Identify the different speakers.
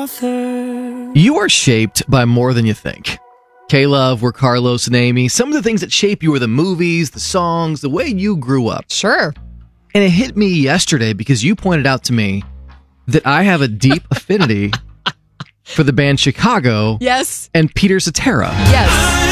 Speaker 1: author.
Speaker 2: You are shaped by more than you think. K-Love, we're Carlos and Amy. Some of the things that shape you are the movies, the songs, the way you grew up.
Speaker 3: Sure.
Speaker 2: And it hit me yesterday because you pointed out to me that I have a deep affinity for the band Chicago
Speaker 3: Yes.
Speaker 2: and Peter Cetera.
Speaker 3: Yes.